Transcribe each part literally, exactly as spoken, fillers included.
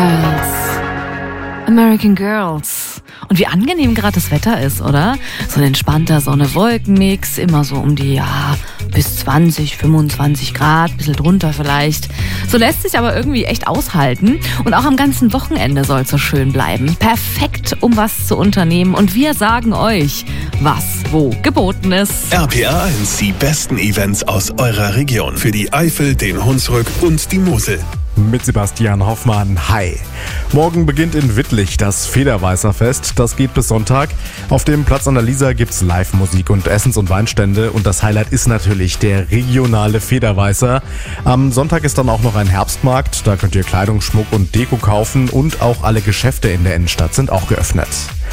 Girls. American Girls. Und wie angenehm gerade das Wetter ist, oder? So ein entspannter Sonne-Wolken-Mix, immer so um die, ja, bis zwanzig, fünfundzwanzig Grad, bisschen drunter vielleicht. So lässt sich aber irgendwie echt aushalten. Und auch am ganzen Wochenende soll es so schön bleiben. Perfekt, um was zu unternehmen. Und wir sagen euch, was wo geboten ist. R P R eins, die besten Events aus eurer Region. Für die Eifel, den Hunsrück und die Mosel. Mit Sebastian Hoffmann. Hi. Morgen beginnt in Wittlich das Federweißerfest. Das geht bis Sonntag. Auf dem Platz an der Liesa gibt's Live-Musik und Essens- und Weinstände. Und das Highlight ist natürlich der regionale Federweißer. Am Sonntag ist dann auch noch ein Herbstmarkt. Da könnt ihr Kleidung, Schmuck und Deko kaufen. Und auch alle Geschäfte in der Innenstadt sind auch geöffnet.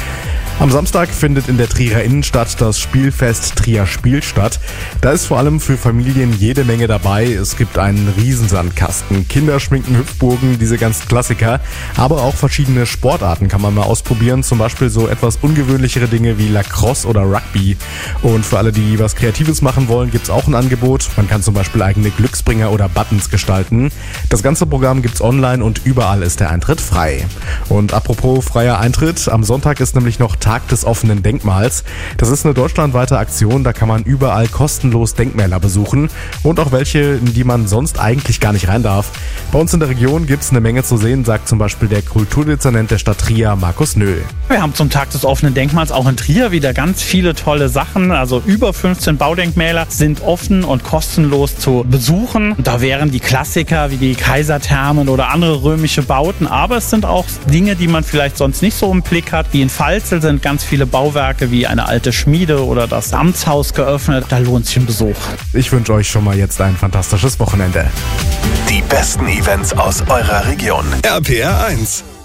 Am Samstag findet in der Trierer Innenstadt das Spielfest Trier Spiel statt. Da ist vor allem für Familien jede Menge dabei. Es gibt einen Riesensandkasten, Kinderschminken, Hüpfburgen, diese ganzen Klassiker. Aber auch verschiedene Sportarten kann man mal ausprobieren. Zum Beispiel so etwas ungewöhnlichere Dinge wie Lacrosse oder Rugby. Und für alle, die was Kreatives machen wollen, gibt's auch ein Angebot. Man kann zum Beispiel eigene Glücksbringer oder Buttons gestalten. Das ganze Programm gibt's online und überall ist der Eintritt frei. Und apropos freier Eintritt, am Sonntag ist nämlich noch Tag des offenen Denkmals. Das ist eine deutschlandweite Aktion, da kann man überall kostenlos Denkmäler besuchen und auch welche, in die man sonst eigentlich gar nicht rein darf. Bei uns in der Region gibt es eine Menge zu sehen, sagt zum Beispiel der Kulturdezernent der Stadt Trier, Markus Nöhl. Wir haben zum Tag des offenen Denkmals auch in Trier wieder ganz viele tolle Sachen. Also über fünfzehn Baudenkmäler sind offen und kostenlos zu besuchen. Da wären die Klassiker wie die Kaiserthermen oder andere römische Bauten, aber es sind auch Dinge, die man vielleicht sonst nicht so im Blick hat. Wie in Pfalzel sind ganz viele Bauwerke wie eine alte Schmiede oder das Amtshaus geöffnet. Da lohnt sich ein Besuch. Ich wünsche euch schon mal jetzt ein fantastisches Wochenende. Die besten Events aus eurer Region. R P R eins.